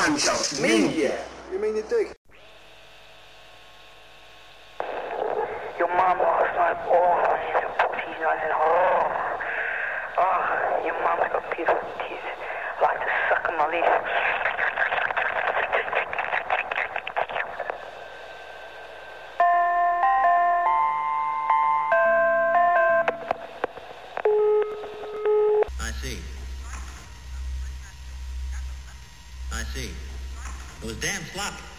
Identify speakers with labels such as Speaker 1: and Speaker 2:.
Speaker 1: mancha. Minchia.
Speaker 2: You mean your dick?
Speaker 3: Your mum last night, oh, she's a putty nice and your mum's got beautiful teeth. I like to suck on my lips.
Speaker 4: I see. It was damn sloppy.